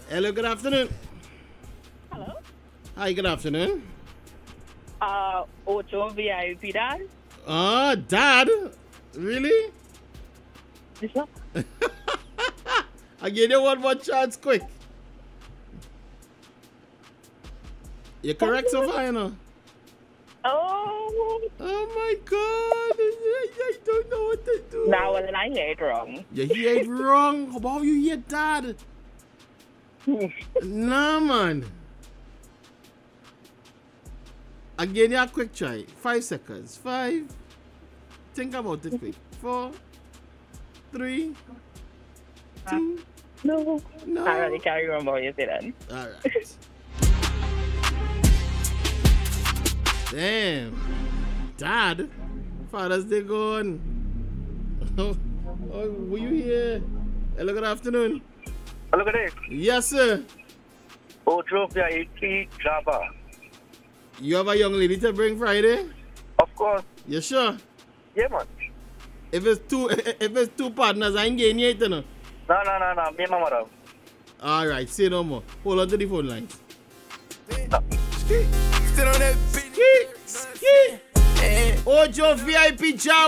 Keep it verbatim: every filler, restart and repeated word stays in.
Hello, good afternoon. Hello? Hi, good afternoon. Uh, Ocho V I P dad? Ah, Dad? Really? Yes, sir. I give you one more chance, quick. You're correct so far, you know? Oh, Oh my God. I, I don't know what to do. now well, then I hear it wrong. You hear it wrong. How you hear Dad? Nah, man. Again, you a quick try. Five seconds. Five. Think about it quick. Four. Three. Two. No. No. I really can't remember what you said then. All right. Damn. Dad. Father's Day gone. Oh, oh, were you here? Hello, good afternoon. Hello, good day. Yes, sir. Ocho V I P Java. You have a young lady to bring Friday? Of course. You sure? Yeah, man. If it's two, if it's two partners, I ain't getting it, you know. No, no, no, no. Me and my mother. All right, say no more. Hold on to the phone lines. Still on that beat. Ski, ski. Ocho V I P Java.